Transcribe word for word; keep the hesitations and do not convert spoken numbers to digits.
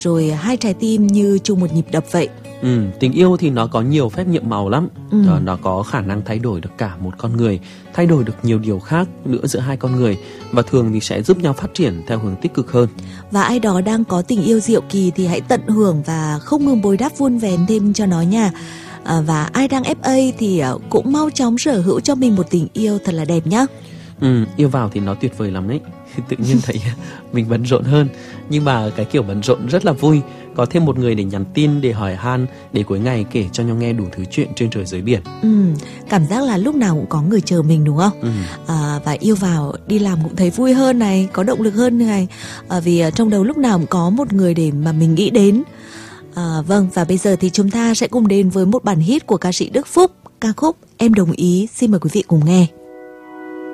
rồi hai trái tim như chung một nhịp đập vậy. Ừ, tình yêu thì nó có nhiều phép nhiệm màu lắm. Ừ. Nó có khả năng thay đổi được cả một con người, thay đổi được nhiều điều khác nữa giữa hai con người, và thường thì sẽ giúp nhau phát triển theo hướng tích cực hơn. Và ai đó đang có tình yêu diệu kỳ thì hãy tận hưởng và không ngừng bồi đắp vun vén thêm cho nó nha. À, và ai đang ép a thì cũng mau chóng sở hữu cho mình một tình yêu thật là đẹp nhá. Ừ, yêu vào thì nó tuyệt vời lắm đấy. Tự nhiên thấy mình bận rộn hơn, nhưng mà cái kiểu bận rộn rất là vui. Có thêm một người để nhắn tin, để hỏi han, để cuối ngày kể cho nhau nghe đủ thứ chuyện trên trời dưới biển. Ừ, cảm giác là lúc nào cũng có người chờ mình đúng không? Ừ. À, và yêu vào đi làm cũng thấy vui hơn này, có động lực hơn này. À, vì trong đầu lúc nào cũng có một người để mà mình nghĩ đến. À, vâng, và bây giờ thì chúng ta sẽ cùng đến với một bản hit của ca sĩ Đức Phúc, ca khúc Em Đồng Ý. Xin mời quý vị cùng nghe.